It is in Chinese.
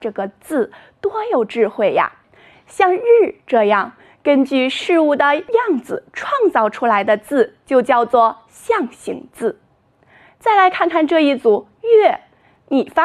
这个字多有智慧呀！像日这样根据事物的样子创造出来的字就叫做象形字。再来看看这一组月，你发